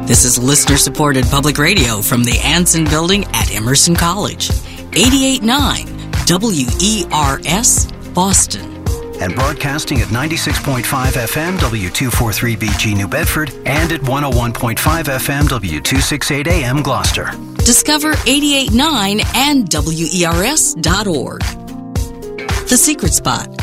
This is listener-supported public radio from the Anson Building at Emerson College. 88.9 WERS, Boston. And broadcasting at 96.5 FM W243BG New Bedford and at 101.5 FM W268 AM Gloucester. Discover 88.9 and WERS.org. The Secret Spot,